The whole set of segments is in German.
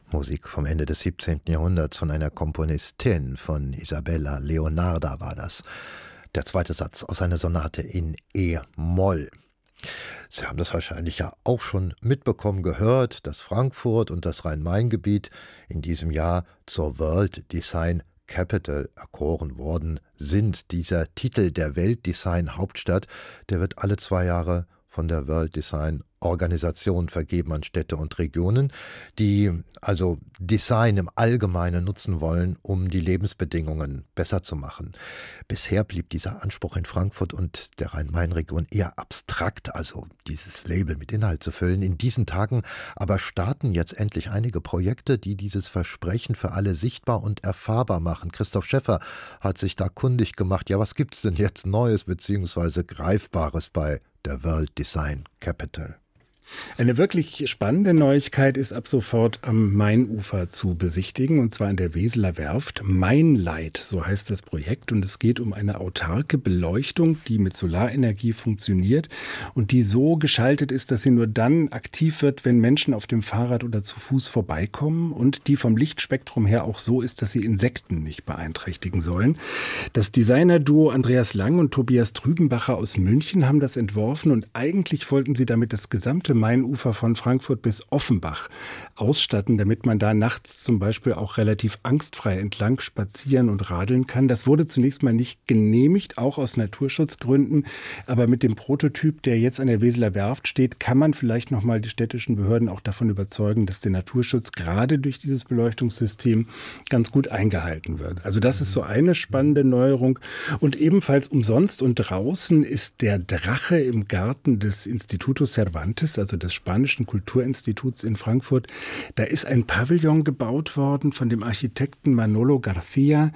Musik vom Ende des 17. Jahrhunderts von einer Komponistin, von Isabella Leonarda war das. Der zweite Satz aus einer Sonate in E-Moll. Sie haben das wahrscheinlich ja auch schon mitbekommen, gehört, dass Frankfurt und das Rhein-Main-Gebiet in diesem Jahr zur World Design Capital erkoren worden sind. Dieser Titel der Weltdesign-Hauptstadt, der wird alle 2 Jahre von der World Design Organisation vergeben an Städte und Regionen, die also Design im Allgemeinen nutzen wollen, um die Lebensbedingungen besser zu machen. Bisher blieb dieser Anspruch in Frankfurt und der Rhein-Main-Region eher abstrakt, also dieses Label mit Inhalt zu füllen. In diesen Tagen aber starten jetzt endlich einige Projekte, die dieses Versprechen für alle sichtbar und erfahrbar machen. Christoph Schäffer hat sich da kundig gemacht. Ja, was gibt's denn jetzt Neues bzw. Greifbares bei der World Design Capital? Eine wirklich spannende Neuigkeit ist ab sofort am Mainufer zu besichtigen, und zwar in der Weseler Werft. Mainlight, so heißt das Projekt, und es geht um eine autarke Beleuchtung, die mit Solarenergie funktioniert und die so geschaltet ist, dass sie nur dann aktiv wird, wenn Menschen auf dem Fahrrad oder zu Fuß vorbeikommen, und die vom Lichtspektrum her auch so ist, dass sie Insekten nicht beeinträchtigen sollen. Das Designerduo Andreas Lang und Tobias Trübenbacher aus München haben das entworfen, und eigentlich wollten sie damit das gesamte Mainufer von Frankfurt bis Offenbach ausstatten, damit man da nachts zum Beispiel auch relativ angstfrei entlang spazieren und radeln kann. Das wurde zunächst mal nicht genehmigt, auch aus Naturschutzgründen. Aber mit dem Prototyp, der jetzt an der Weseler Werft steht, kann man vielleicht noch mal die städtischen Behörden auch davon überzeugen, dass der Naturschutz gerade durch dieses Beleuchtungssystem ganz gut eingehalten wird. Also das ist so eine spannende Neuerung. Und ebenfalls umsonst und draußen ist der Drache im Garten des Instituto Cervantes, also des Spanischen Kulturinstituts in Frankfurt. Da ist ein Pavillon gebaut worden von dem Architekten Manolo García,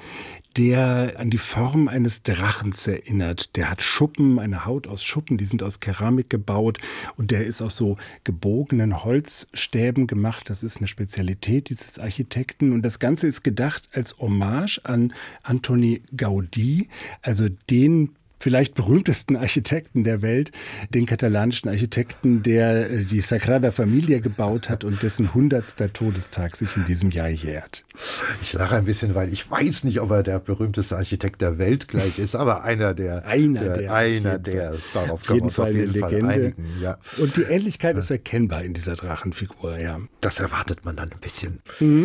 der an die Form eines Drachens erinnert. Der hat Schuppen, eine Haut aus Schuppen, die sind aus Keramik gebaut, und der ist aus so gebogenen Holzstäben gemacht. Das ist eine Spezialität dieses Architekten, und das Ganze ist gedacht als Hommage an Antoni Gaudí, also den vielleicht berühmtesten Architekten der Welt, den katalanischen Architekten, der die Sagrada Familia gebaut hat und dessen 100. Todestag sich in diesem Jahr jährt. Ich lache ein bisschen, weil ich weiß nicht, ob er der berühmteste Architekt der Welt gleich ist, aber einer der darauf können wir uns auf jeden Fall einigen. Ja. Und die Ähnlichkeit ist erkennbar in dieser Drachenfigur, ja. Das erwartet man dann ein bisschen.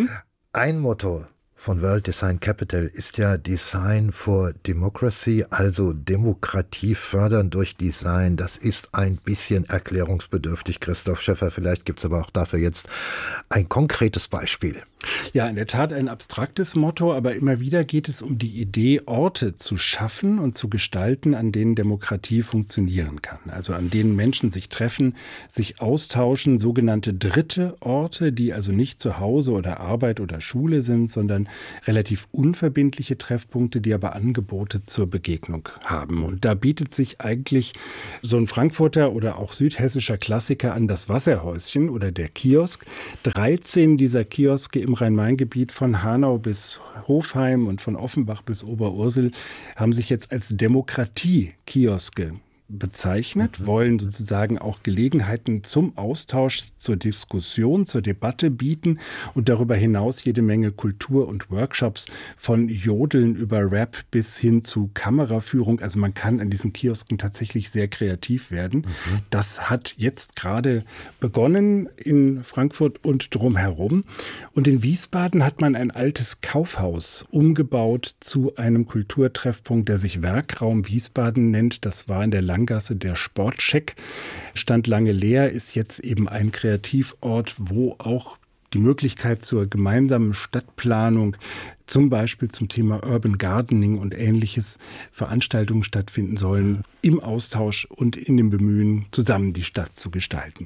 Ein Motto von World Design Capital ist ja Design for Democracy, also Demokratie fördern durch Design. Das ist ein bisschen erklärungsbedürftig, Christoph Schäffer. Vielleicht gibt es aber auch dafür jetzt ein konkretes Beispiel. Ja, in der Tat ein abstraktes Motto, aber immer wieder geht es um die Idee, Orte zu schaffen und zu gestalten, an denen Demokratie funktionieren kann. Also an denen Menschen sich treffen, sich austauschen, sogenannte dritte Orte, die also nicht zu Hause oder Arbeit oder Schule sind, sondern relativ unverbindliche Treffpunkte, die aber Angebote zur Begegnung haben. Und da bietet sich eigentlich so ein Frankfurter oder auch südhessischer Klassiker an, das Wasserhäuschen oder der Kiosk. 13 dieser Kioske im Rhein-Main-Gebiet von Hanau bis Hofheim und von Offenbach bis Oberursel haben sich jetzt als Demokratie-Kioske bezeichnet, wollen sozusagen auch Gelegenheiten zum Austausch, zur Diskussion, zur Debatte bieten und darüber hinaus jede Menge Kultur und Workshops von Jodeln über Rap bis hin zu Kameraführung. Also man kann an diesen Kiosken tatsächlich sehr kreativ werden. Das hat jetzt gerade begonnen in Frankfurt und drumherum. Und in Wiesbaden hat man ein altes Kaufhaus umgebaut zu einem Kulturtreffpunkt, der sich Werkraum Wiesbaden nennt. Das war in der Langgasse der Sportcheck, stand lange leer, ist jetzt eben ein Kreativort, wo auch die Möglichkeit zur gemeinsamen Stadtplanung, zum Beispiel zum Thema Urban Gardening und ähnliches, Veranstaltungen stattfinden sollen, im Austausch und in dem Bemühen, zusammen die Stadt zu gestalten.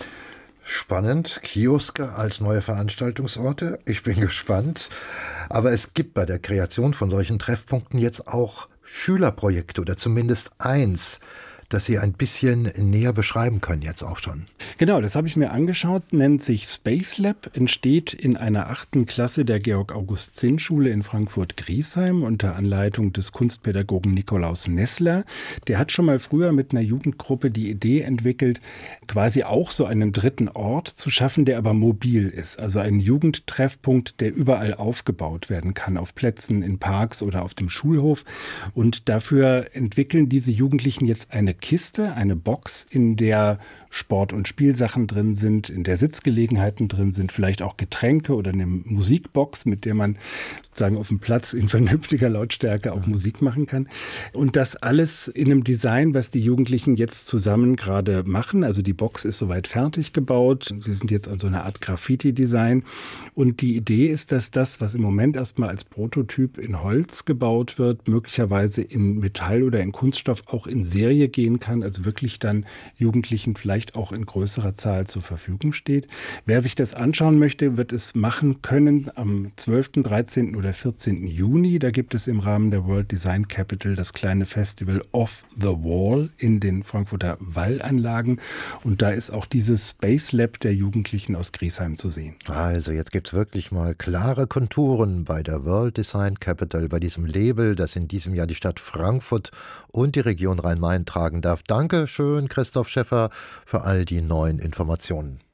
Spannend, Kioske als neue Veranstaltungsorte. Ich bin gespannt. Aber es gibt bei der Kreation von solchen Treffpunkten jetzt auch Schülerprojekte oder zumindest eins. das Sie ein bisschen näher beschreiben können jetzt auch schon. Genau, das habe ich mir angeschaut, nennt sich Space Lab, entsteht in einer 8. Klasse der Georg-August-Zinn-Schule in Frankfurt-Griesheim unter Anleitung des Kunstpädagogen Nikolaus Nessler. Der hat schon mal früher mit einer Jugendgruppe die Idee entwickelt, quasi auch so einen dritten Ort zu schaffen, der aber mobil ist. Also einen Jugendtreffpunkt, der überall aufgebaut werden kann, auf Plätzen, in Parks oder auf dem Schulhof. Und dafür entwickeln diese Jugendlichen jetzt eine Kiste, eine Box, in der Sport- und Spielsachen drin sind, in der Sitzgelegenheiten drin sind, vielleicht auch Getränke oder eine Musikbox, mit der man sozusagen auf dem Platz in vernünftiger Lautstärke auch Musik machen kann. Und das alles in einem Design, was die Jugendlichen jetzt zusammen gerade machen. Also die Box ist soweit fertig gebaut. Sie sind jetzt an so einer Art Graffiti-Design. Und die Idee ist, dass das, was im Moment erstmal als Prototyp in Holz gebaut wird, möglicherweise in Metall oder in Kunststoff auch in Serie gehen kann. Also wirklich dann Jugendlichen vielleicht auch in größerer Zahl zur Verfügung steht. Wer sich das anschauen möchte, wird es machen können am 12., 13. oder 14. Juni. Da gibt es im Rahmen der World Design Capital das kleine Festival Off the Wall in den Frankfurter Wallanlagen. Und da ist auch dieses Space Lab der Jugendlichen aus Griesheim zu sehen. Also jetzt gibt es wirklich mal klare Konturen bei der World Design Capital, bei diesem Label, das in diesem Jahr die Stadt Frankfurt und die Region Rhein-Main tragen darf. Danke schön, Christoph Schäffer, für all die neuen Informationen.